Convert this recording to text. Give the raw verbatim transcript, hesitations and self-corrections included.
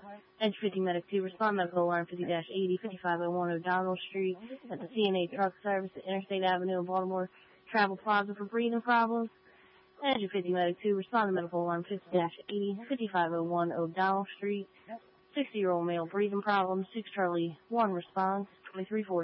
Edge fifty Medic two, respond medical alarm fifty eighty, fifty-five oh one O'Donnell Street at the C N A Truck Service at Interstate Avenue in Baltimore. Travel Plaza for breathing problems. Edge fifty Medic two, respond to medical alarm fifty eighty, fifty-five oh one O'Donnell Street. sixty-year-old male breathing problems. six Charlie one responds, twenty-three forty.